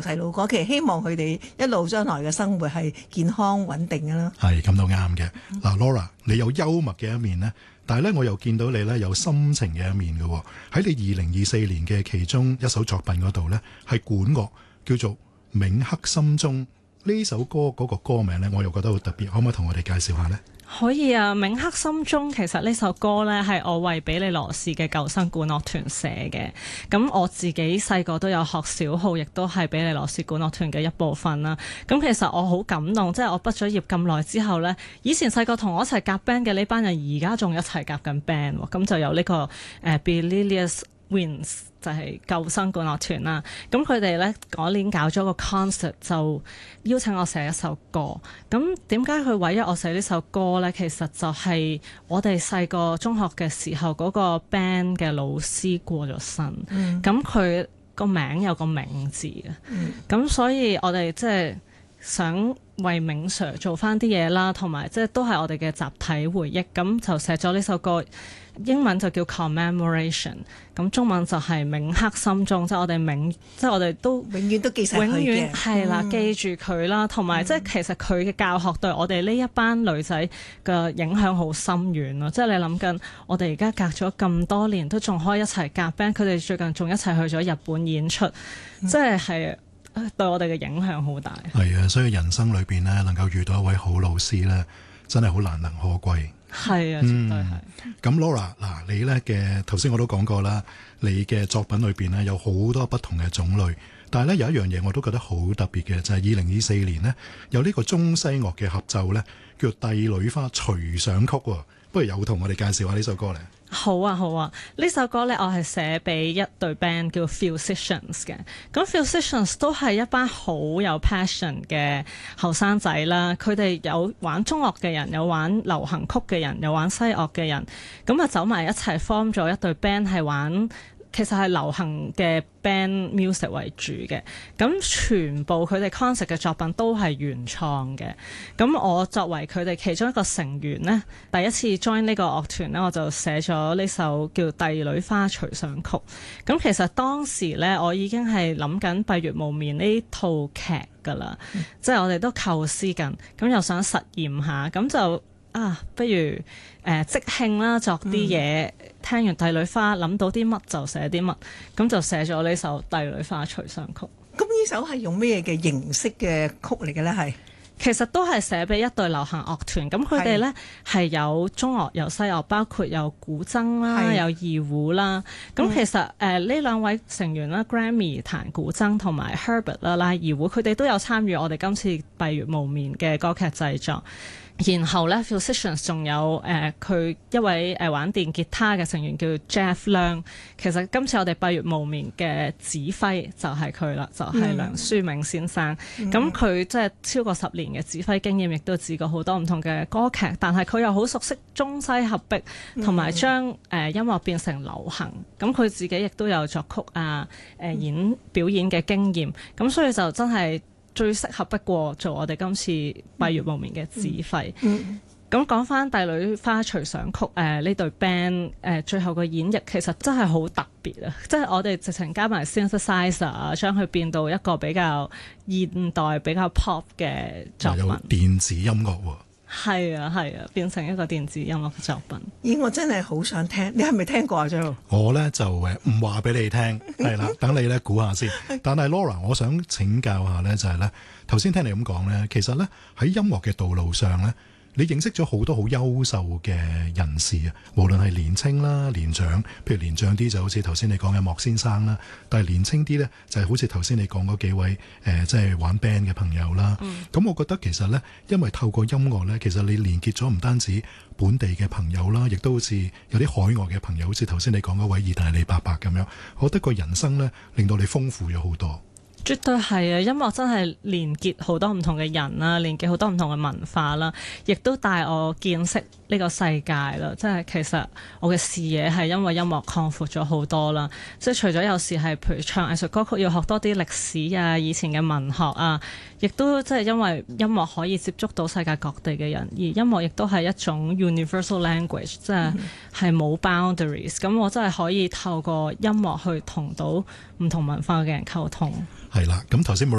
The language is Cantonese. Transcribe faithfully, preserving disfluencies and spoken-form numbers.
細路哥，其實希望佢哋一路將來嘅生活係健康穩定嘅啦。 係咁都啱嘅。嗱，Laura，你有幽默嘅一面呢，但係咧我又見到你咧有深情嘅一面嘅。喺你二零二四年嘅其中一首作品嗰度呢，係管樂，叫做《銘刻心中》。呢首歌嗰個歌名呢，我又覺得好特別，可唔可以同我哋介紹下呢？ 可以啊，銘刻心中其實呢首歌呢係我為比利羅士嘅舊生管樂團寫嘅。咁我自己細個都有學小號，亦都係比利羅士管樂團嘅一部分啦。咁其實我好感動，即係我畢咗業咁耐之後呢，以前細個同我一齊夾 band 嘅呢班人，而家仲一齊夾緊 band。咁就有呢、這個誒、呃、Belilios Winds 就係舊生管樂團啦。咁佢哋呢嗰年搞咗個 concert， 就邀請我寫一首歌。咁點解佢委約我寫呢首歌呢？其實就係我哋細個中學嘅時候嗰個 band 嘅老師過咗身，咁佢個名有個銘字嘅，咁、嗯、所以我哋即係想為銘 Sir 做翻啲嘢啦，同埋即係都係我哋嘅集體回憶，咁就寫咗呢首歌。英文就叫 Commemoration， 咁中文就係銘刻心中，即係我哋銘，即係我哋都永遠都記實佢嘅， 永遠係啦，嗯、記住佢啦，同埋即係其實佢嘅教學對我哋呢一班女仔嘅影響好深遠咯。即係你諗緊，我哋而家隔咗咁多年，都仲可以一齊夾 band，佢哋最近仲一齊去咗日本演出，即係係對我哋嘅影響好大。 係啊，所以人生裏邊呢，能夠遇到一位好老師呢，真係好難能可貴。 係啊，絕對係。 咁、嗯、Laura， 嗱，你咧嘅頭先我都講過啦，你嘅作品裏邊呢，有好多不同嘅種類，但係咧有一樣嘢我都覺得好特別嘅，就係二零二四年呢，有呢個中西樂嘅合奏呢，叫做《帝女花隨想曲》。不如有同我哋介紹下呢首歌咧？ 好啊，好啊！呢首歌呢，我係寫俾一隊 band 叫 Fusicians 嘅。咁 Fusicians 都係一班好有 passion 嘅後生仔啦。佢哋有玩中樂嘅人，有玩流行曲嘅人，有玩西樂嘅人。咁啊走埋一齊 form 咗一隊 band， 係玩其實係流行嘅 band music 為主嘅。咁全部佢哋 concert 嘅作品都係原創嘅。咁我作為佢哋其中一個成員呢，第一次 join 呢個樂團呢，我就寫咗呢首叫《帝女花隨想曲》。咁其實當時呢，我已經係諗緊《閉月無眠》呢套劇㗎啦，嗯、即係我哋都構思緊，咁又想實驗下，咁就啊，不如誒、呃、即興啦，作啲嘢。嗯聽完《帝女花》諗到啲乜就寫啲乜，咁就寫咗呢首《帝女花隨想曲》。 咁呢首係用咩嘅形式嘅曲嚟嘅咧？係其實都係寫俾一隊流行樂團，咁佢哋咧係有中樂有西樂，包括有古箏啦，有二胡啦。咁、嗯、其實誒呢、呃、兩位成員啦 Grammy 彈古箏同埋 Herbert 啦拉二胡，佢哋都有參與我哋今次《閉月無眠》嘅歌劇製作。然後咧 Fusicians 仲有誒佢、呃、一位誒、呃、玩電吉他嘅成員叫 Jeff Leung。其實今次我哋閉月無眠嘅指揮就係佢啦，就係、是、梁書銘先生。咁佢即係超過十年嘅指揮經驗，亦都指過好多唔同嘅歌劇。但係佢又好熟悉中西合璧，同埋將誒音樂變成流行。咁佢自己亦都有作曲啊、誒、呃、演表演嘅經驗。咁所以就真係最適合不過做我哋今次閉月無眠嘅指揮。咁講翻《帝女花隨想曲》誒呢隊 band 誒最後個演繹其實真係好特別啊！即係我哋直情加埋 synthesizer 啊，將佢變到一個比較現代、比較 pop 嘅作品。有電子音樂喎。 係啊係啊，變成一個電子音樂嘅作品。 咦！我真係好想聽，你係咪聽過啊？張我咧就誒唔話俾你聽，係啦，等你咧估下先。但係 Laura，我想請教下咧，就係咧頭先聽你咁講咧，其實咧喺音樂嘅道路上咧，你認識咗好多好優秀嘅人士啊，無論係年青啦、年長，譬如年長啲就好似頭先你講嘅莫先生啦，但係年青啲咧就係好似頭先你講嗰幾位誒、呃，即係玩 band 嘅朋友啦。咁、嗯、我覺得其實咧，因為透過音樂咧，其實你連結咗唔單止本地嘅朋友啦，亦都好似有啲海外嘅朋友，好似頭先你講嗰位意大利伯伯咁樣，我覺得個人生咧令到你豐富咗好多。 絕對係啊！音樂真係連結好多唔同嘅人啦，連結好多唔同嘅文化啦，亦都帶我見識呢個世界啦。即係其實我嘅視野係因為音樂擴闊咗好多啦。即係除咗有時係譬如唱藝術歌曲要學多啲歷史啊、以前嘅文學啊，亦都即係因為音樂可以接觸到世界各地嘅人，而音樂亦都係一種 universal language，即係係冇 boundaries。咁我真係可以透過音樂去同到唔同文化嘅人溝通。 係啦，咁頭先